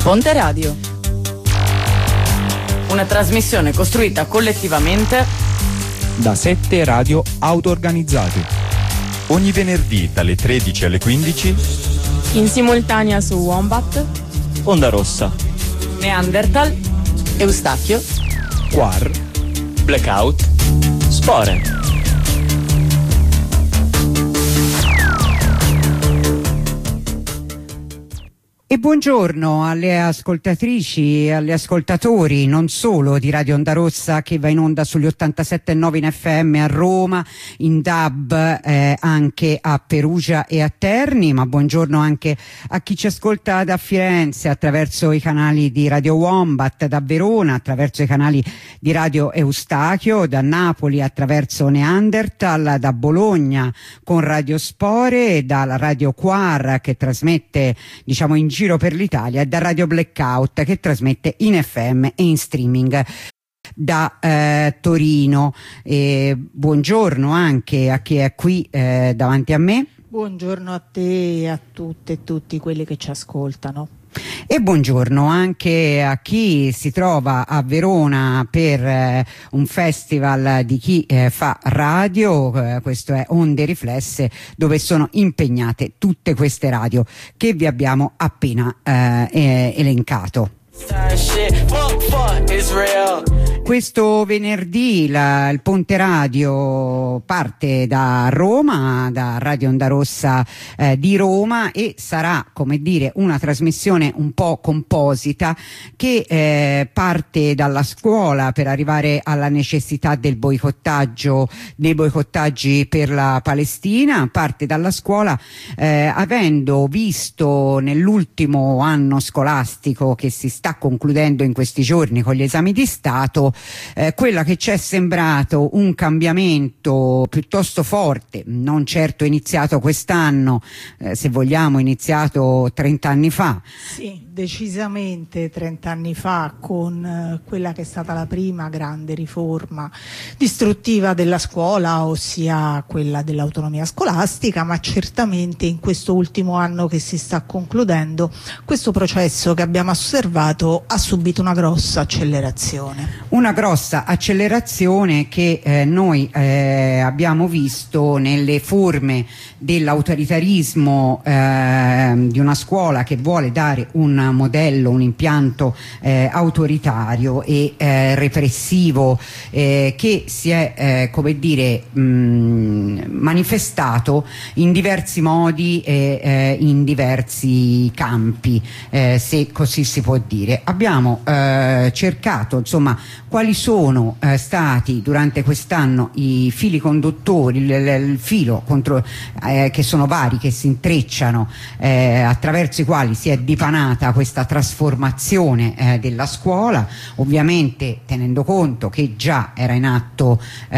Ponte Radio. Una trasmissione costruita collettivamente da 7 radio auto-organizzate. Ogni venerdì dalle 13 alle 15 in simultanea su Wombat, Onda Rossa, Neanderthal, Eustachio, Quar, Blackout, Spore. E buongiorno alle ascoltatrici e agli ascoltatori non solo di Radio Onda Rossa, che va in onda sugli 87.9 in FM a Roma, in DAB anche a Perugia e a Terni, ma buongiorno anche a chi ci ascolta da Firenze attraverso i canali di Radio Wombat, da Verona attraverso i canali di Radio Eustachio, da Napoli attraverso Neanderthal, da Bologna con Radio Spore, dalla Radio Quar che trasmette in giro per l'Italia, e da Radio Blackout che trasmette in FM e in streaming da Torino. Buongiorno anche a chi è qui davanti a me. Buongiorno a te e a tutte e tutti quelli che ci ascoltano. E buongiorno anche a chi si trova a Verona per un festival di chi fa radio, questo è Onde Riflesse, dove sono impegnate tutte queste radio che vi abbiamo appena elencato. Questo venerdì il Ponte Radio parte da Roma, da Radio Onda Rossa di Roma, e sarà, come dire, una trasmissione un po' composita che parte dalla scuola per arrivare alla necessità del boicottaggio, dei boicottaggi per la Palestina. Parte dalla scuola avendo visto nell'ultimo anno scolastico che si sta concludendo in questi giorni con gli esami di Stato quella che ci è sembrato un cambiamento piuttosto forte, non certo iniziato quest'anno, se vogliamo iniziato 30 anni fa. Sì, decisamente 30 anni fa, con quella che è stata la prima grande riforma distruttiva della scuola, ossia quella dell'autonomia scolastica, ma certamente in questo ultimo anno che si sta concludendo questo processo che abbiamo osservato ha subito una grossa accelerazione. Una grossa accelerazione che noi abbiamo visto nelle forme dell'autoritarismo di una scuola che vuole dare un modello, un impianto autoritario e repressivo che si è manifestato in diversi modi e in diversi campi, se così si può dire. Abbiamo cercato quali sono stati durante quest'anno i fili conduttori, il filo che sono vari, che si intrecciano, attraverso i quali si è dipanata questa trasformazione della scuola, ovviamente tenendo conto che già era in atto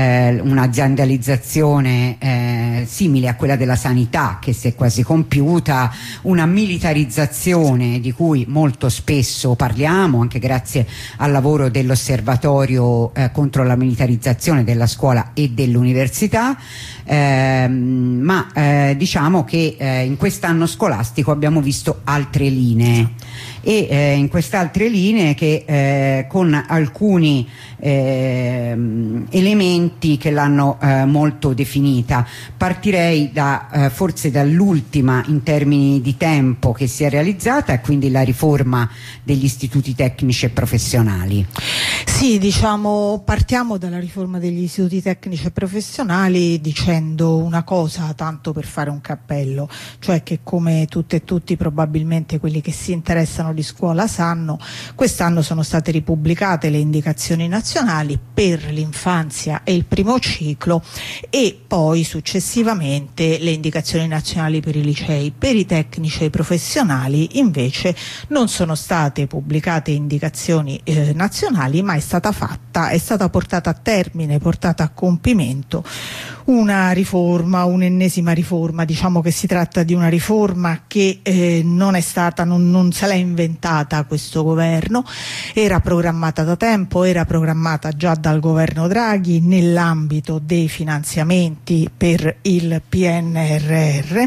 un'aziendalizzazione simile a quella della sanità, che si è quasi compiuta, una militarizzazione di cui molto spesso parliamo, anche grazie al lavoro dell'osservatorio contro la militarizzazione della scuola e dell'università, ma diciamo che in quest'anno scolastico abbiamo visto altre linee, e in queste altre linee che con alcuni elementi che l'hanno molto definita. Partirei forse dall'ultima in termini di tempo che si è realizzata, e quindi la riforma degli istituti tecnici e professionali. Sì, partiamo dalla riforma degli istituti tecnici e professionali dicendo una cosa, tanto per fare un cappello, cioè che, come tutte e tutti probabilmente quelli che si interessano di scuola sanno, quest'anno sono state ripubblicate le indicazioni nazionali per l'infanzia e il primo ciclo, e poi successivamente le indicazioni nazionali per i licei. Per i tecnici e i professionali invece non sono state pubblicate indicazioni nazionali, ma è stata portata a termine, portata a compimento una riforma, un'ennesima riforma. Diciamo che si tratta di una riforma che non se l'è inventata questo governo, era programmata da tempo, era programmata già dal governo Draghi nell'ambito dei finanziamenti per il PNRR,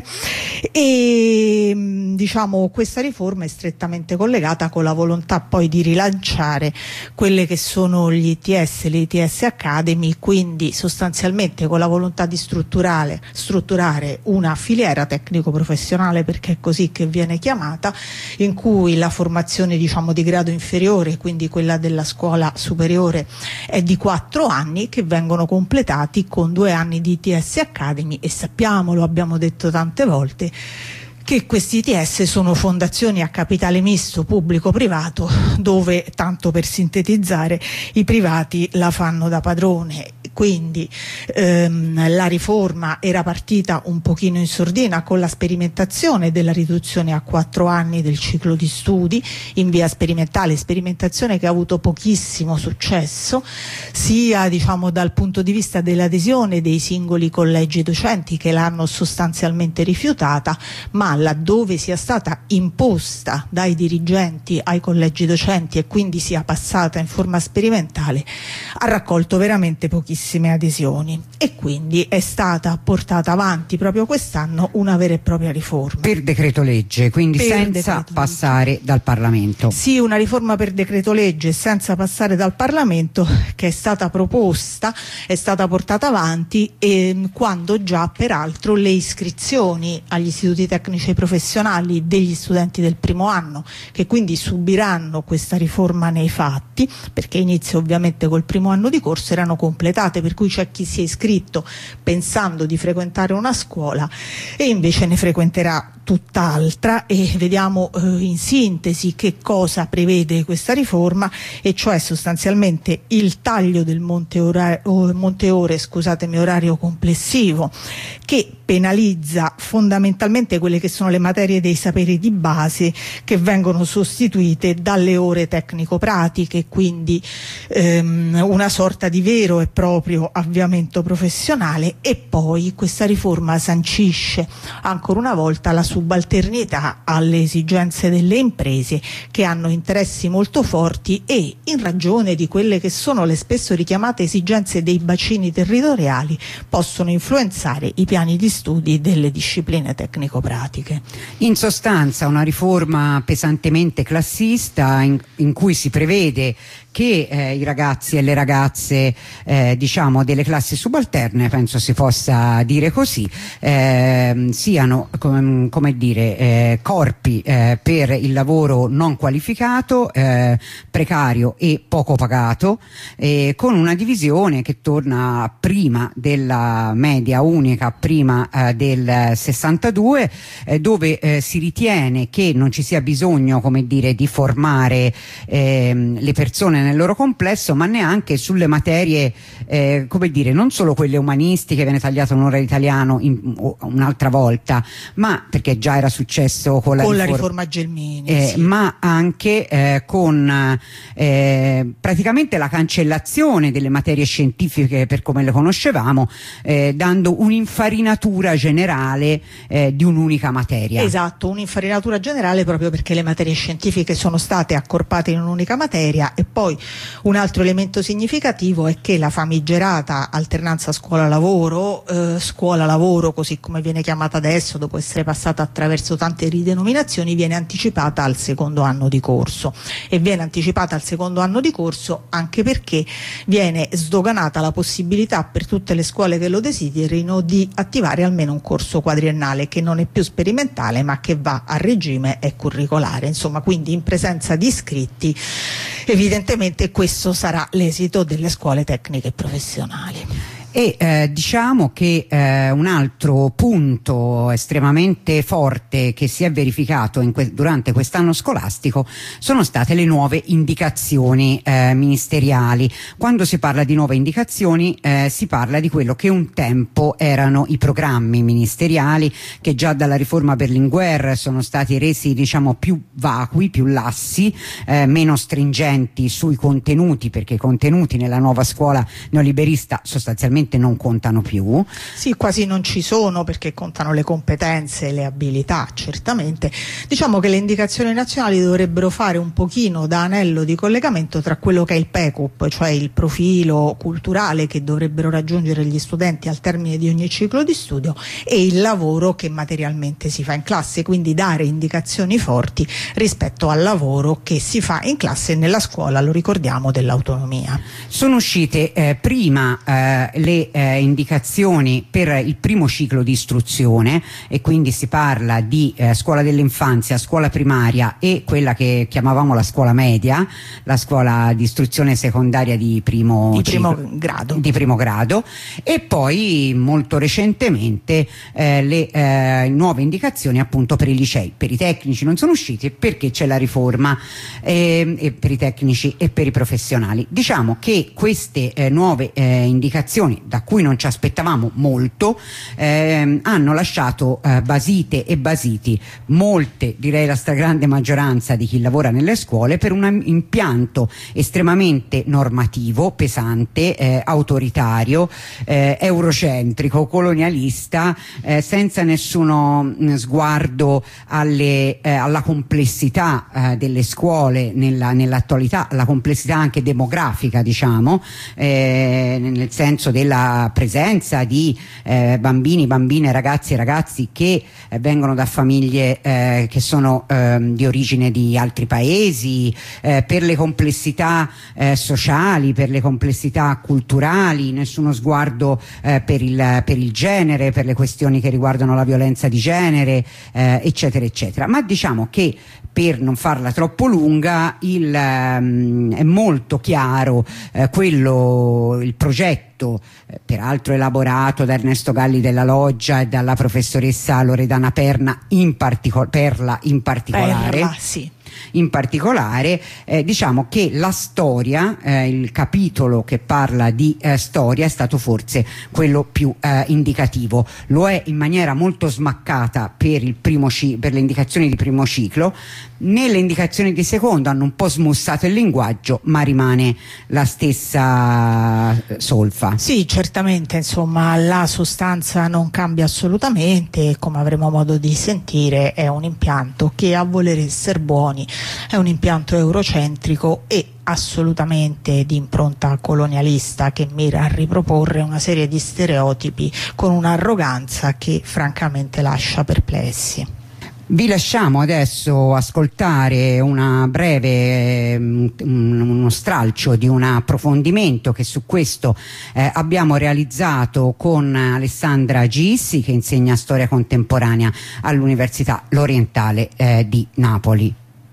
e diciamo questa riforma è strettamente collegata con la volontà poi di rilanciare quelle che sono gli ITS, le ITS Academy, quindi sostanzialmente con la volontà di strutturare una filiera tecnico-professionale, perché è così che viene chiamata, in cui la formazione diciamo di grado inferiore, quindi quella della scuola superiore, è di 4 anni che vengono completati con 2 anni di ITS Academy, e sappiamo, lo abbiamo detto tante volte, che questi ITS sono fondazioni a capitale misto pubblico-privato, dove, tanto per sintetizzare, i privati la fanno da padrone. Quindi la riforma era partita un pochino in sordina con la sperimentazione della riduzione a 4 anni del ciclo di studi in via sperimentale, sperimentazione che ha avuto pochissimo successo, sia diciamo dal punto di vista dell'adesione dei singoli collegi docenti, che l'hanno sostanzialmente rifiutata, ma laddove sia stata imposta dai dirigenti ai collegi docenti e quindi sia passata in forma sperimentale, ha raccolto veramente pochissime adesioni, e quindi è stata portata avanti proprio quest'anno una vera e propria riforma per decreto legge, quindi senza passare dal Parlamento. Sì, una riforma per decreto legge senza passare dal Parlamento, che è stata proposta, è stata portata avanti quando già peraltro le iscrizioni agli istituti tecnici professionali degli studenti del primo anno, che quindi subiranno questa riforma nei fatti, perché inizia ovviamente col primo anno di corso, erano completate, per cui c'è chi si è iscritto pensando di frequentare una scuola e invece ne frequenterà tutt'altra. E vediamo in sintesi che cosa prevede questa riforma, e cioè sostanzialmente il taglio del monte ore orario complessivo, che penalizza fondamentalmente quelle che sono le materie dei saperi di base, che vengono sostituite dalle ore tecnico-pratiche, quindi una sorta di vero e proprio avviamento professionale. E poi questa riforma sancisce ancora una volta la subalternità alle esigenze delle imprese, che hanno interessi molto forti e, in ragione di quelle che sono le spesso richiamate esigenze dei bacini territoriali, possono influenzare i piani di studi delle discipline tecnico-pratiche. In sostanza una riforma pesantemente classista, in cui si prevede che i ragazzi e le ragazze diciamo delle classi subalterne, penso si possa dire così, siano come dire corpi per il lavoro non qualificato, precario e poco pagato, con una divisione che torna prima della media unica, prima del 62, dove si ritiene che non ci sia bisogno, come dire, di formare le persone nel loro complesso, ma neanche sulle materie come dire, non solo quelle umanistiche, viene tagliata un'ora di italiano un'altra volta, ma perché già era successo con la riforma Gelmini, sì, ma anche con praticamente la cancellazione delle materie scientifiche per come le conoscevamo, dando un'infarinatura generale di un'unica materia. Esatto, un'infarinatura generale, proprio perché le materie scientifiche sono state accorpate in un'unica materia. E poi un altro elemento significativo è che la famigerata alternanza scuola-lavoro, scuola-lavoro così come viene chiamata adesso, dopo essere passata attraverso tante ridenominazioni, viene anticipata al secondo anno di corso. E viene anticipata al secondo anno di corso anche perché viene sdoganata la possibilità per tutte le scuole che lo desiderino di attivare almeno un corso quadriennale, che non è più sperimentale ma che va a regime, è curricolare. Insomma, quindi in presenza di iscritti evidentemente questo sarà l'esito delle scuole tecniche e professionali. E diciamo che un altro punto estremamente forte che si è verificato durante quest'anno scolastico sono state le nuove indicazioni ministeriali. Quando si parla di nuove indicazioni si parla di quello che un tempo erano i programmi ministeriali, che già dalla riforma Berlinguer sono stati resi, diciamo, più vacui, più lassi, meno stringenti sui contenuti, perché i contenuti nella nuova scuola neoliberista sostanzialmente praticamente non contano più. Sì, quasi non ci sono, perché contano le competenze e le abilità, certamente. Diciamo che le indicazioni nazionali dovrebbero fare un pochino da anello di collegamento tra quello che è il PECUP, cioè il profilo culturale che dovrebbero raggiungere gli studenti al termine di ogni ciclo di studio, e il lavoro che materialmente si fa in classe, quindi dare indicazioni forti rispetto al lavoro che si fa in classe e nella scuola, lo ricordiamo, dell'autonomia. Sono uscite prima le indicazioni per il primo ciclo di istruzione, e quindi si parla di scuola dell'infanzia, scuola primaria e quella che chiamavamo la scuola media, la scuola di istruzione secondaria di primo grado, e poi molto recentemente le nuove indicazioni appunto per i licei. Per i tecnici non sono usciti perché c'è la riforma, e per i tecnici e per i professionali. Diciamo che queste nuove indicazioni, da cui non ci aspettavamo molto, hanno lasciato basite e basiti molte, direi la stragrande maggioranza di chi lavora nelle scuole, per un impianto estremamente normativo, pesante, autoritario, eurocentrico, colonialista, senza nessuno sguardo alla complessità delle scuole nell'attualità, alla complessità anche demografica, diciamo, nel senso della presenza di bambini, bambine, ragazzi e ragazzi che vengono da famiglie che sono di origine di altri paesi, per le complessità sociali, per le complessità culturali, nessuno sguardo per il genere, per le questioni che riguardano la violenza di genere, eccetera eccetera. Ma diciamo che, per non farla troppo lunga, è molto chiaro il progetto, peraltro elaborato da Ernesto Galli della Loggia e dalla professoressa Loredana Perla in particolare. Sì. In particolare, diciamo che la storia, il capitolo che parla di storia, è stato forse quello più indicativo. Lo è in maniera molto smaccata per le indicazioni di primo ciclo. Nelle indicazioni di secondo hanno un po' smussato il linguaggio, ma rimane la stessa solfa. Sì, certamente, insomma, la sostanza non cambia assolutamente, come avremo modo di sentire è un impianto che, a voler essere buoni, è un impianto eurocentrico e assolutamente di impronta colonialista, che mira a riproporre una serie di stereotipi con un'arroganza che francamente lascia perplessi. Vi lasciamo adesso ascoltare uno stralcio di un approfondimento che su questo abbiamo realizzato con Alessandra Gissi, che insegna storia contemporanea all'Università L'Orientale di Napoli.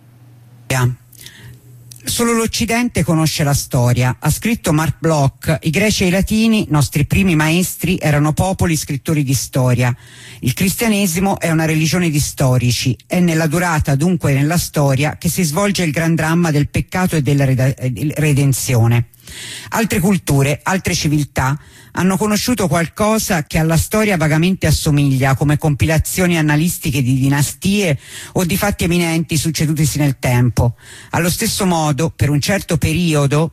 Solo l'Occidente conosce la storia. Ha scritto Mark Bloch: i greci e i latini, nostri primi maestri, erano popoli scrittori di storia. Il cristianesimo è una religione di storici. È nella durata, dunque nella storia, che si svolge il gran dramma del peccato e della redenzione. Altre culture, altre civiltà hanno conosciuto qualcosa che alla storia vagamente assomiglia, come compilazioni annalistiche di dinastie o di fatti eminenti succedutisi nel tempo. Allo stesso modo, per un certo periodo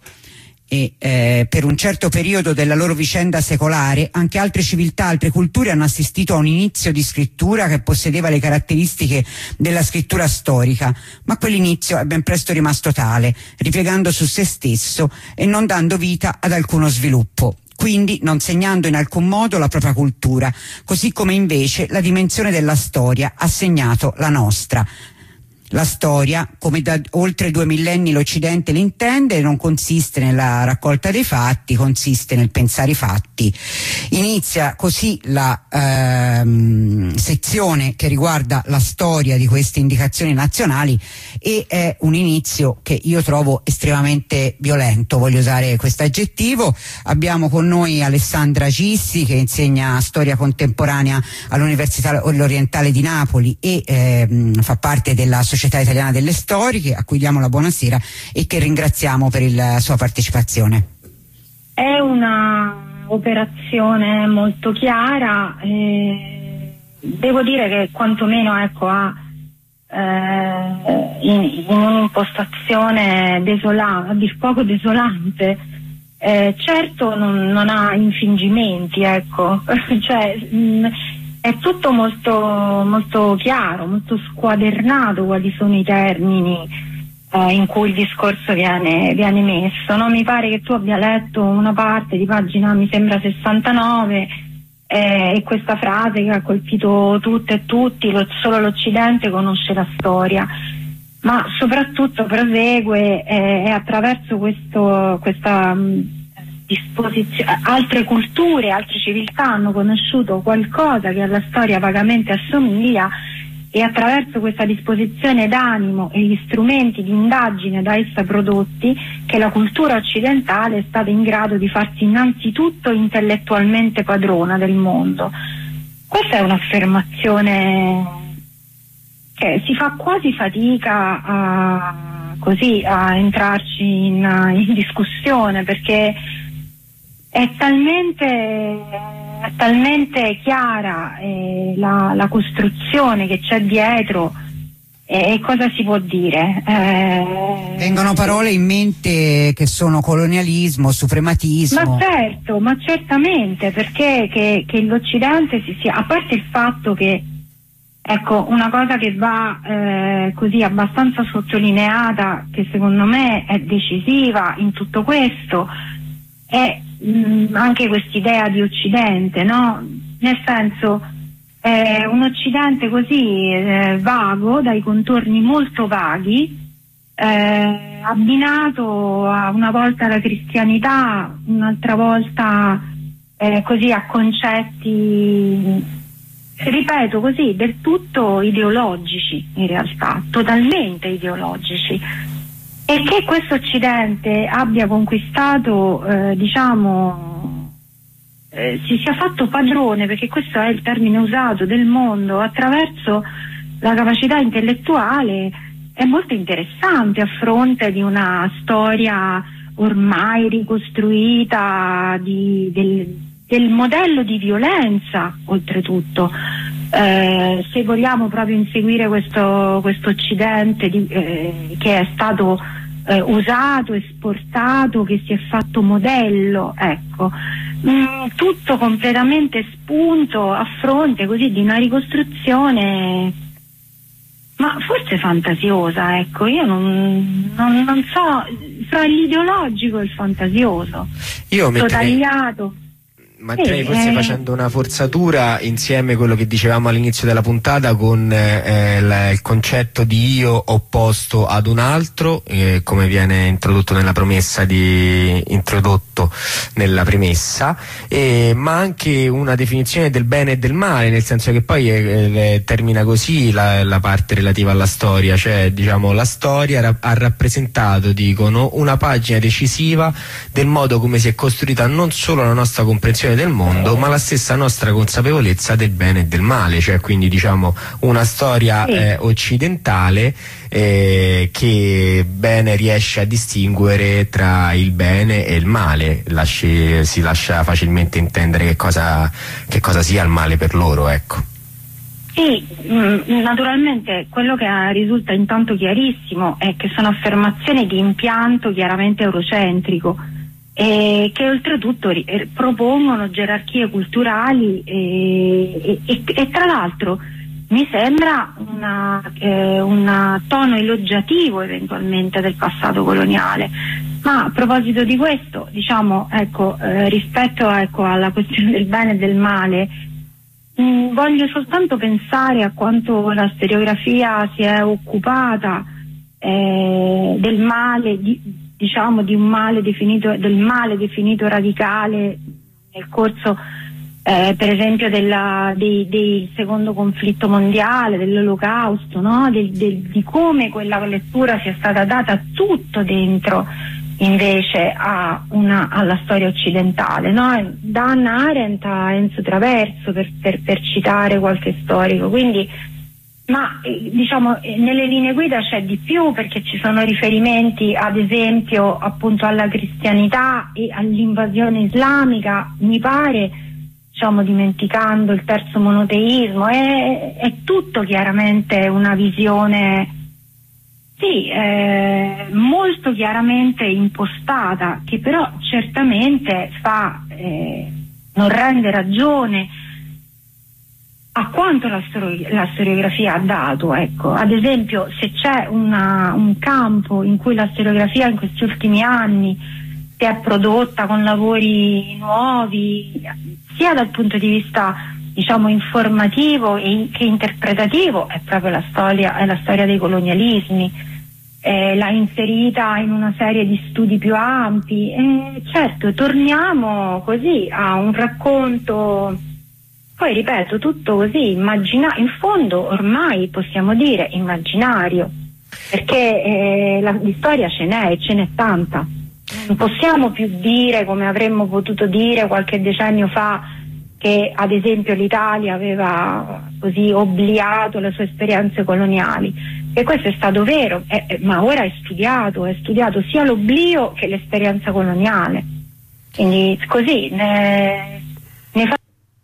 della loro vicenda secolare, anche altre civiltà, altre culture hanno assistito a un inizio di scrittura che possedeva le caratteristiche della scrittura storica, ma quell'inizio è ben presto rimasto tale, ripiegando su se stesso e non dando vita ad alcuno sviluppo, quindi non segnando in alcun modo la propria cultura, così come invece la dimensione della storia ha segnato la nostra. La storia, come da oltre 2 millenni l'Occidente l'intende, non consiste nella raccolta dei fatti, consiste nel pensare i fatti. Inizia così la sezione che riguarda la storia di queste indicazioni nazionali, e è un inizio che io trovo estremamente violento, voglio usare questo aggettivo. Abbiamo con noi Alessandra Gissi, che insegna storia contemporanea all'Università L'Orientale di Napoli e fa parte della Società Italiana delle Storiche, a cui diamo la buonasera e che ringraziamo per la sua partecipazione. È una operazione molto chiara, devo dire che quantomeno ha in un'impostazione desolante, a dir poco desolante, certo non ha infingimenti, ecco. Cioè, è tutto molto, molto chiaro, molto squadernato quali sono i termini in cui il discorso viene messo, no? Mi pare che tu abbia letto una parte di pagina, mi sembra 69, e questa frase che ha colpito tutte e tutti: solo l'Occidente conosce la storia. Ma soprattutto prosegue, e attraverso questa disposizione altre culture, altre civiltà hanno conosciuto qualcosa che alla storia vagamente assomiglia, e attraverso questa disposizione d'animo e gli strumenti di indagine da essa prodotti che la cultura occidentale è stata in grado di farsi innanzitutto intellettualmente padrona del mondo. Questa è un'affermazione che si fa quasi fatica a entrarci in discussione, perché è talmente chiara la costruzione che c'è dietro, e cosa si può dire? Vengono parole in mente che sono colonialismo, suprematismo. Ma certamente, perché che l'Occidente a parte il fatto che, ecco, una cosa che va così abbastanza sottolineata, che secondo me è decisiva in tutto questo, è anche quest'idea di Occidente, no? Nel senso, un Occidente così vago, dai contorni molto vaghi, abbinato a una volta alla cristianità, un'altra volta così a concetti, ripeto così, del tutto ideologici, in realtà, totalmente ideologici. E che questo Occidente abbia conquistato, si sia fatto padrone, perché questo è il termine usato, del mondo attraverso la capacità intellettuale, è molto interessante a fronte di una storia ormai ricostruita del modello di violenza, oltretutto. Se vogliamo proprio inseguire questo Occidente che è stato usato, esportato, che si è fatto modello, ecco, tutto completamente spunto a fronte così di una ricostruzione, ma forse fantasiosa, ecco. Io non so, fra l'ideologico e il fantasioso, tagliato. Metterei forse facendo una forzatura insieme quello che dicevamo all'inizio della puntata con il concetto di io opposto ad un altro, come viene introdotto nella premessa, ma anche una definizione del bene e del male, nel senso che poi termina così la parte relativa alla storia, cioè diciamo la storia ha rappresentato, dicono, una pagina decisiva del modo come si è costruita non solo la nostra comprensione del mondo, ma la stessa nostra consapevolezza del bene e del male, cioè quindi diciamo una storia occidentale che bene riesce a distinguere tra il bene e il male, si lascia facilmente intendere che cosa sia il male per loro, ecco. Sì, naturalmente quello che risulta intanto chiarissimo è che sono affermazioni di impianto chiaramente eurocentrico, che oltretutto propongono gerarchie culturali e tra l'altro mi sembra un tono elogiativo eventualmente del passato coloniale. Ma a proposito di questo, diciamo, ecco, rispetto alla questione del bene e del male, voglio soltanto pensare a quanto la storiografia si è occupata del male, diciamo di un male definito, del male definito radicale nel corso per esempio del secondo conflitto mondiale, dell'Olocausto, no? Di come quella lettura sia stata data tutto dentro invece alla storia occidentale, no? Da Hannah Arendt a Enzo Traverso, per citare qualche storico. Quindi, ma diciamo nelle linee guida c'è di più, perché ci sono riferimenti ad esempio appunto alla cristianità e all'invasione islamica, mi pare, diciamo, dimenticando il terzo monoteismo. È tutto chiaramente una visione Sì, molto chiaramente impostata, che però certamente non rende ragione a quanto la storiografia ha dato. Ecco, ad esempio, se c'è un campo in cui la storiografia in questi ultimi anni si è prodotta con lavori nuovi, sia dal punto di vista diciamo informativo che interpretativo, è proprio la storia dei colonialismi. L'ha inserita in una serie di studi più ampi, e certo torniamo così a un racconto, poi ripeto, tutto così in fondo ormai possiamo dire immaginario, perché di storia ce n'è tanta. Non possiamo più dire, come avremmo potuto dire qualche decennio fa, che ad esempio l'Italia aveva così obliato le sue esperienze coloniali, e questo è stato vero, ma ora è studiato sia l'oblio che l'esperienza coloniale, quindi così ne fa.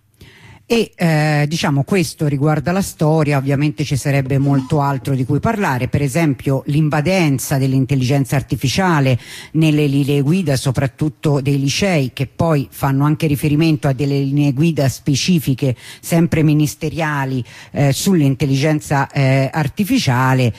E diciamo questo riguarda la storia. Ovviamente ci sarebbe molto altro di cui parlare, per esempio l'invadenza dell'intelligenza artificiale nelle linee guida, soprattutto dei licei, che poi fanno anche riferimento a delle linee guida specifiche sempre ministeriali sull'intelligenza artificiale,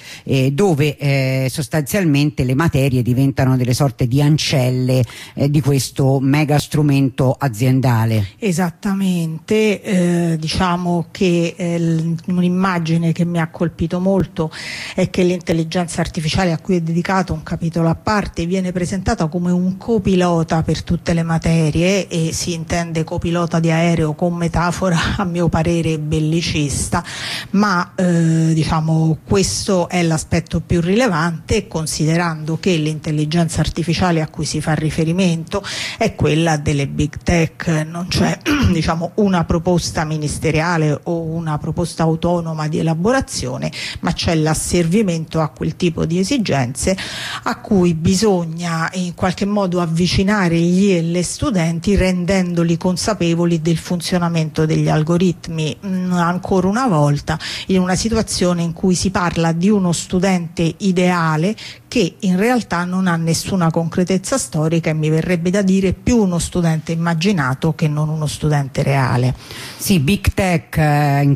dove sostanzialmente le materie diventano delle sorte di ancelle di questo mega strumento aziendale. Esattamente. Diciamo che un'immagine che mi ha colpito molto è che l'intelligenza artificiale, a cui è dedicato un capitolo a parte, viene presentata come un copilota per tutte le materie, e si intende copilota di aereo con metafora a mio parere bellicista, ma diciamo questo è l'aspetto più rilevante, considerando che l'intelligenza artificiale a cui si fa riferimento è quella delle big tech. Non c'è diciamo una proposta ministeriale o una proposta autonoma di elaborazione, ma c'è l'asservimento a quel tipo di esigenze a cui bisogna in qualche modo avvicinare gli e le studenti, rendendoli consapevoli del funzionamento degli algoritmi. Ancora una volta in una situazione in cui si parla di uno studente ideale che in realtà non ha nessuna concretezza storica, e mi verrebbe da dire più uno studente immaginato che non uno studente reale. Sì, big tech nelle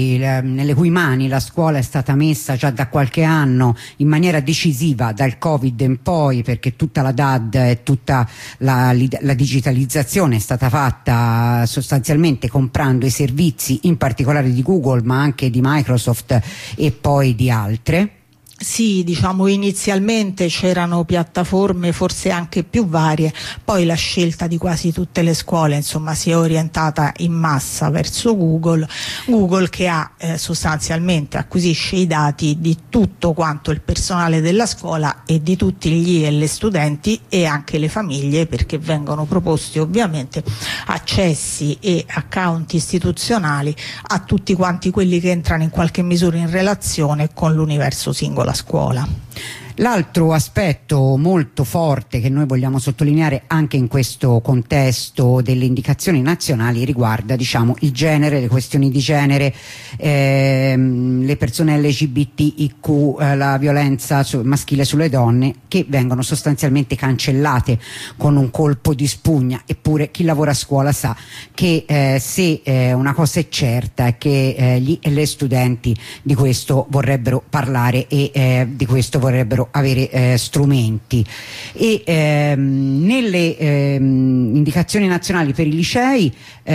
cui mani la scuola è stata messa già da qualche anno in maniera decisiva dal Covid in poi, perché tutta la DAD e tutta la digitalizzazione è stata fatta sostanzialmente comprando i servizi, in particolare di Google, ma anche di Microsoft e poi di altre. Sì, diciamo inizialmente c'erano piattaforme forse anche più varie, poi la scelta di quasi tutte le scuole insomma si è orientata in massa verso Google che ha sostanzialmente acquisisce i dati di tutto quanto il personale della scuola e di tutti gli e le studenti e anche le famiglie, perché vengono proposti ovviamente accessi e account istituzionali a tutti quanti quelli che entrano in qualche misura in relazione con l'universo singolo scuola. L'altro aspetto molto forte che noi vogliamo sottolineare anche in questo contesto delle indicazioni nazionali riguarda, diciamo, il genere, le questioni di genere, le persone LGBTIQ, la violenza maschile sulle donne, che vengono sostanzialmente cancellate con un colpo di spugna. Eppure chi lavora a scuola sa che se una cosa è certa è che gli e le studenti di questo vorrebbero parlare e di questo vorrebbero avere strumenti, e nelle indicazioni nazionali per i licei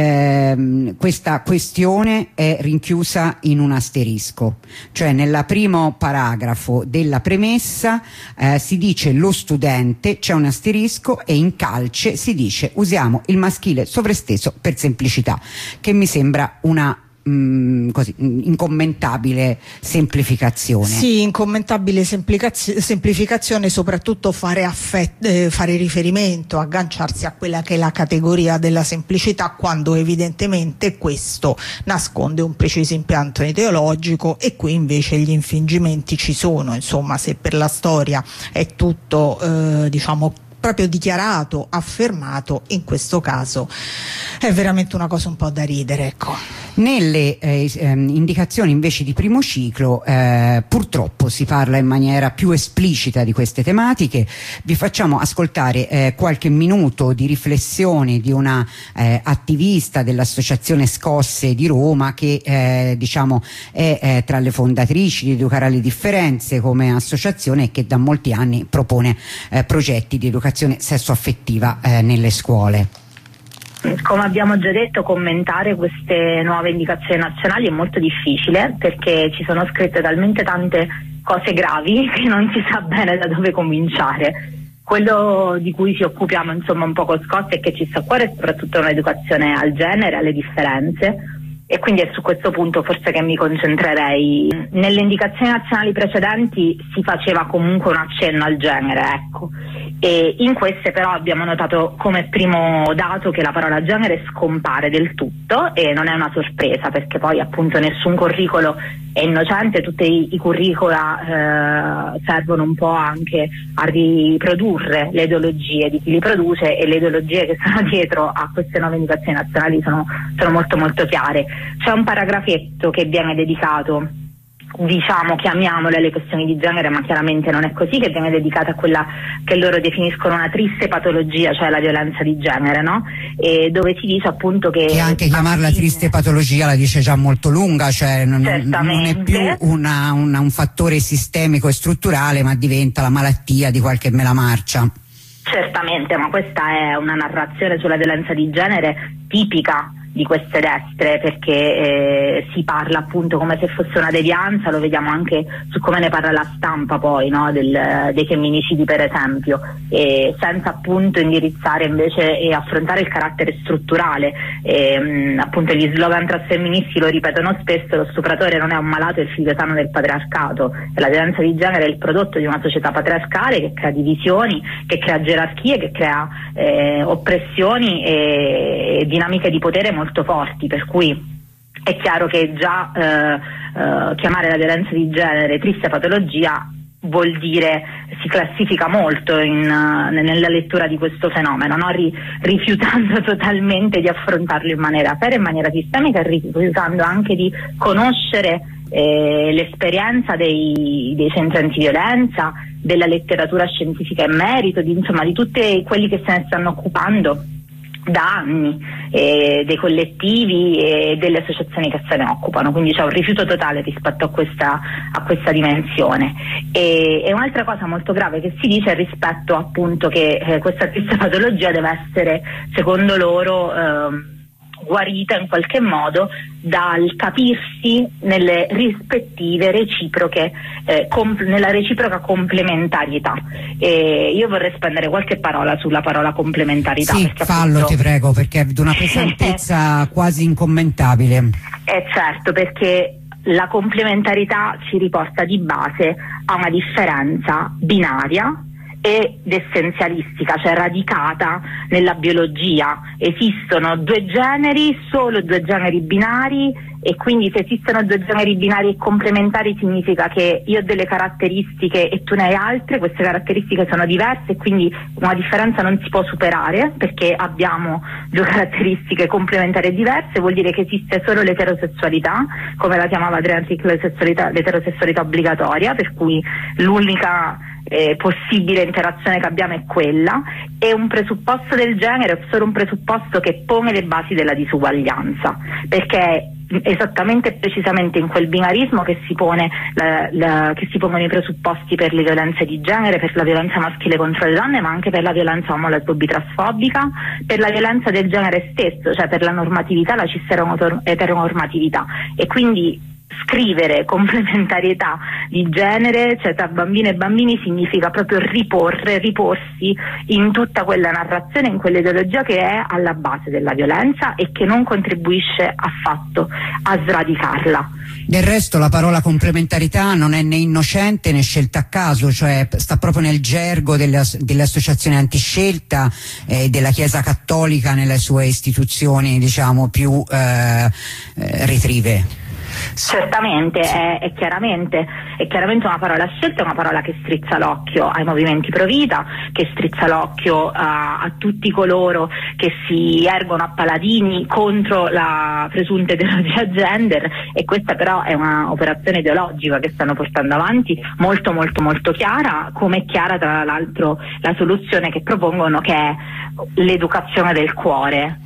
questa questione è rinchiusa in un asterisco, cioè nel primo paragrafo della premessa si dice lo studente, c'è un asterisco, e in calce si dice usiamo il maschile sovresteso per semplicità, che mi sembra una così incommentabile semplificazione. Sì, incommentabile semplificazione, soprattutto fare riferimento, agganciarsi a quella che è la categoria della semplicità, quando evidentemente questo nasconde un preciso impianto ideologico, e qui invece gli infingimenti ci sono. Insomma, se per la storia è tutto diciamo proprio dichiarato, affermato, in questo caso è veramente una cosa un po' da ridere, ecco. Nelle indicazioni invece di primo ciclo purtroppo si parla in maniera più esplicita di queste tematiche. Vi facciamo ascoltare qualche minuto di riflessione di una attivista dell'associazione Scosse di Roma che diciamo è tra le fondatrici di Educare alle Differenze come associazione e che da molti anni propone progetti di educazione sessuaffettiva nelle scuole. Come abbiamo già detto, commentare queste nuove indicazioni nazionali è molto difficile perché ci sono scritte talmente tante cose gravi che non si sa bene da dove cominciare. Quello di cui ci occupiamo insomma un po' con Scosse e che ci sta a cuore è soprattutto un'educazione al genere, alle differenze, e quindi è su questo punto forse che mi concentrerei. Nelle indicazioni nazionali precedenti si faceva comunque un accenno al genere, ecco, e in queste però abbiamo notato come primo dato che la parola genere scompare del tutto, e non è una sorpresa perché poi appunto nessun curricolo è innocente, tutti i curricula servono un po' anche a riprodurre le ideologie di chi li produce, e le ideologie che sono dietro a queste nuove indicazioni nazionali sono molto molto chiare. C'è un paragrafetto che viene dedicato, diciamo, chiamiamole le questioni di genere, ma chiaramente non è così, che viene dedicata a quella che loro definiscono una triste patologia, cioè la violenza di genere, no? E dove si dice appunto che anche chiamarla triste patologia la dice già molto lunga, cioè non è più un fattore sistemico e strutturale, ma diventa la malattia di qualche melamarcia. Certamente, ma questa è una narrazione sulla violenza di genere tipica di queste destre, perché si parla appunto come se fosse una devianza, lo vediamo anche su come ne parla la stampa poi, no? Dei femminicidi per esempio, e senza appunto indirizzare invece e affrontare il carattere strutturale. Appunto gli slogan trasfemministi lo ripetono spesso: lo stupratore non è un malato, è il figlio sano del patriarcato, e la violenza di genere è il prodotto di una società patriarcale che crea divisioni, che crea gerarchie, che crea oppressioni e dinamiche di potere molto forti, per cui è chiaro che già chiamare la violenza di genere triste patologia vuol dire si classifica molto nella lettura di questo fenomeno, no? Rifiutando totalmente di affrontarlo in maniera seria, in maniera sistemica, e rifiutando anche di conoscere l'esperienza dei centri antiviolenza, della letteratura scientifica in merito, insomma di tutti quelli che se ne stanno occupando da anni, dei collettivi e delle associazioni che se ne occupano. Quindi c'è un rifiuto totale rispetto a questa dimensione. E un'altra cosa molto grave che si dice è rispetto appunto che questa triste patologia deve essere, secondo loro, guarita in qualche modo dal capirsi nelle rispettive reciproche, nella reciproca complementarietà. Io vorrei spendere qualche parola sulla parola complementarietà. Sì, fallo, appunto, ti prego, perché è di una pesantezza quasi incommentabile. Certo, perché la complementarità ci riporta di base a una differenza binaria ed essenzialistica, cioè radicata nella biologia. Esistono due generi, solo due generi binari, e quindi se esistono due generi binari e complementari significa che io ho delle caratteristiche e tu ne hai altre, queste caratteristiche sono diverse e quindi una differenza non si può superare perché abbiamo due caratteristiche complementari e diverse. Vuol dire che esiste solo l'eterosessualità, come la chiamava Adrian Trick, l'eterosessualità obbligatoria, per cui l'unica possibile interazione che abbiamo è quella, e un presupposto del genere è solo un presupposto che pone le basi della disuguaglianza, perché è esattamente e precisamente in quel binarismo che si pone che si pongono i presupposti per le violenze di genere, per la violenza maschile contro le donne, ma anche per la violenza omolesbobitrasfobica, per la violenza del genere stesso, cioè per la normatività, la cis-eteronormatività. E quindi scrivere complementarietà di genere, cioè tra bambine e bambini, significa proprio riporsi in tutta quella narrazione, in quell'ideologia che è alla base della violenza e che non contribuisce affatto a sradicarla. Del resto la parola complementarità non è né innocente né scelta a caso, cioè sta proprio nel gergo delle associazioni antiscelta, della Chiesa Cattolica nelle sue istituzioni, diciamo, più retrive. Certamente, è chiaramente una parola scelta, una parola che strizza l'occhio ai movimenti pro vita, che strizza l'occhio a tutti coloro che si ergono a paladini contro la presunta ideologia gender, e questa però è una operazione ideologica che stanno portando avanti, molto molto molto chiara, come è chiara tra l'altro la soluzione che propongono, che è l'educazione del cuore.